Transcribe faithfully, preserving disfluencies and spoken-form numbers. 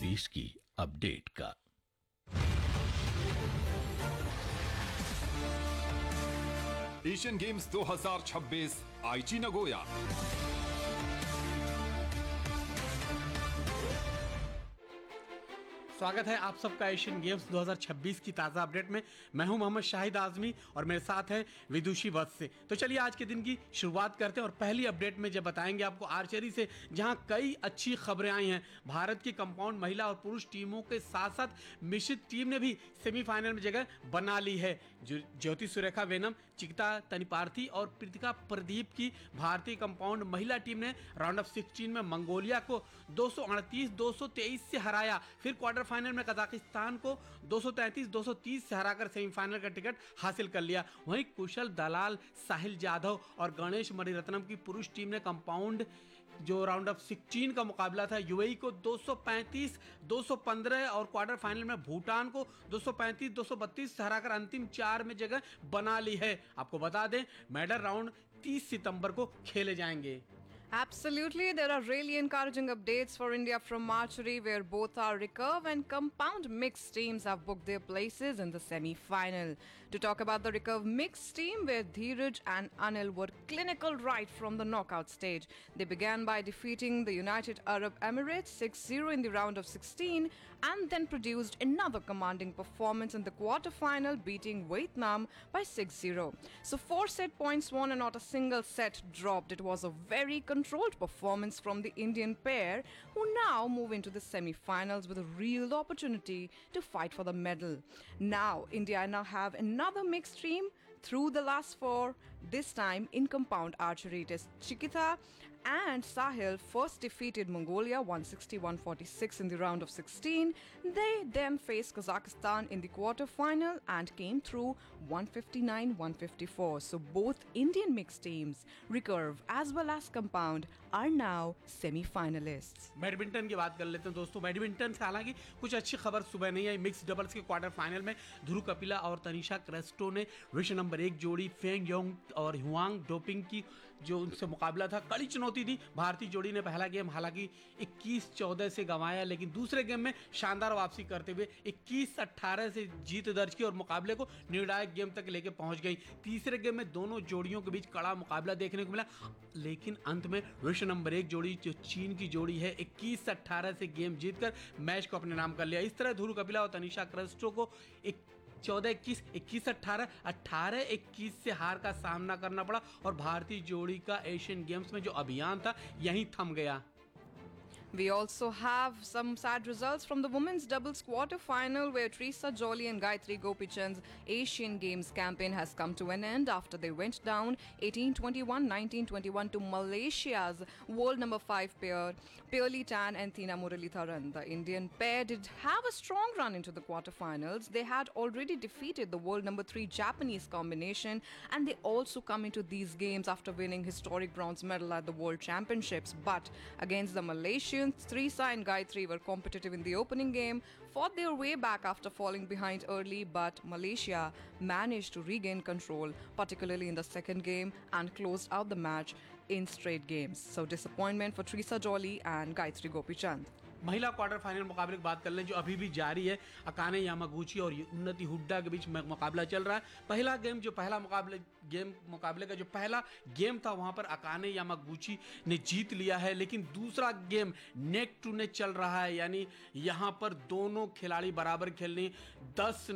छब्बीस की अपडेट का। एशियन गेम्स दो हज़ार छब्बीस आईची नगोया। स्वागत है आप सबका एशियन गेम्स दो हज़ार छब्बीस की ताज़ा अपडेट में। मैं हूं मोहम्मद शाहिद आजमी और मेरे साथ है विदुषी वत्स से। तो चलिए आज के दिन की शुरुआत करते हैं और पहली अपडेट में जब बताएंगे आपको आर्चरी से, जहां कई अच्छी खबरें आई हैं। भारत की कंपाउंड महिला और पुरुष टीमों के साथ साथ मिश्रित टीम ने भी सेमीफाइनल में जगह बना ली है। ज्योति सुरेखा वेनम, चिकिता तनिपार्थी और प्रीतिका प्रदीप की भारतीय कंपाउंड महिला टीम ने राउंड ऑफ सिक्सटीन में मंगोलिया को दो सौ अड़तीस दो सौ तेईस से हराया। फिर क्वार्टर फाइनल में कजाकिस्तान को दो सौ तैंतीस दो सौ तीस से हराकर सेमीफाइनल का टिकट हासिल कर लिया। वहीं कुशल दलाल, साहिल जाधव और गणेश मणिरत्नम की पुरुष टीम ने कंपाउंड जो राउंड ऑफ सिक्सटीन का मुकाबला था यूएई को दो सौ पैंतीस दो सौ पंद्रह और क्वार्टर फाइनल में भूटान को दो सौ पैंतीस दो सौ बत्तीस से हराकर अंतिम चार में जगह बना ली है। आपको बता दें मेडल राउंड तीस सितंबर को खेले जाएंगे। Absolutely, there are really encouraging updates for India from archery, where both our recurve and compound mixed teams have booked their places in the semi-final. To talk about the recurve mixed team, where Dheeraj and Anil were clinical right from the knockout stage. They began by defeating the United Arab Emirates six zero in the round of sixteen and then produced another commanding performance in the quarter-final, beating Vietnam by six zero. So four set points won and not a single set dropped. It was a very controlled performance from the Indian pair, who now move into the semi-finals with a real opportunity to fight for the medal. Now, India now have another mixed team through the last four, this time in compound archery. It is Chikita and Sahil first defeated Mongolia one sixty to one forty-six in the round of sixteen. They then faced Kazakhstan in the quarter-final and came through one fifty-nine to one fifty-four. So both Indian mixed teams, recurve as well as compound, are now semi-finalists. Badminton की बात कर लेते हैं दोस्तों। Badminton से हालांकि कुछ अच्छी खबर सुबह नहीं आई। मिक्स डबल्स के क्वार्टर फाइनल में ध्रुव कपिला और तनिषा क्रेस्टो ने विश्व नंबर एक जोड़ी फेंग योंग और हुआंग डोपिंग की जो उनसे मुकाबला था, कड़ी चुनौती दी। भारतीय जोड़ी ने पहला गेम हालांकि इक्कीस चौदह से गंवाया, लेकिन दूसरे गेम में शानदार वापसी करते हुए इक्कीस अठारह से जीत दर्ज की और मुकाबले को निर्णायक गेम तक लेके पहुंच गई। तीसरे गेम में दोनों जोड़ियों के बीच कड़ा मुकाबला देखने को मिला, लेकिन अंत में विश्व नंबर एक जोड़ी जो चीन की जोड़ी है इक्कीस अठारह से गेम जीतकर मैच को अपने नाम कर लिया। इस तरह ध्रुव कपिला और तनिषा क्रेस्टो को एक चौदह इक्कीस, इक्कीस अठारह, अठारह इक्कीस से हार का सामना करना पड़ा और भारतीय जोड़ी का एशियन गेम्स में जो अभियान था यहीं थम गया। We also have some sad results from the women's doubles quarter-final, where Teresa Jolie and Gayatri Gopichand's Asian Games campaign has come to an end after they went down eighteen twenty-one, nineteen twenty-one to Malaysia's world number five pair, Pearly Tan and Tina Muralitharan. The Indian pair did have a strong run into the quarter-finals. They had already defeated the world number three Japanese combination, and they also come into these games after winning historic bronze medal at the World Championships. But against the Malaysians, Teresa and Gayatri were competitive in the opening game, fought their way back after falling behind early, but Malaysia managed to regain control, particularly in the second game, and closed out the match in straight games. So disappointment for Teresa Jolie and Gayatri Gopichand. महिला quarter final मुकाबले की बात कर लें जो अभी भी जारी है। अकाने यामागुची और उन्नति हुड्डा के बीच मुकाबला चल रहा है। पहला गेम जो पहला मुकाबले गेम मुकाबले का जो पहला गेम था वहां पर अकाने यामागुची ने जीत लिया है, लेकिन दूसरा गेम नेक टू नेक चल रहा है, यानी यहां पर दोनों खिलाड़ी बराबर खेलने दस